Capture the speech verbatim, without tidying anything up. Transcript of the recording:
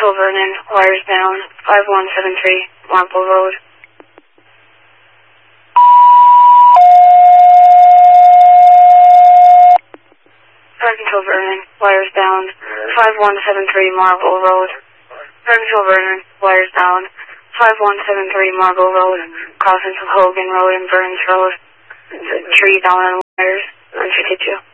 Burnsville, Vernon, wires down, five one seven three, Marple Road. Burnsville, Vernon, wires down, five one seven three, Marble Road. Burnsville, Vernon, wires down, five one seven three, Marble Road, crossings of Hogan Road and Burns Road. There's a tree down on wires, one fifty-two.